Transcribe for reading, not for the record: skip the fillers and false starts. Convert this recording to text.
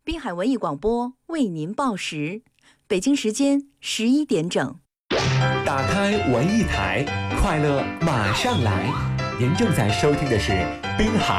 滨海文艺广播为您报时，北京时间11点整。 打开文艺台，快乐马上来。您正在收听的是滨海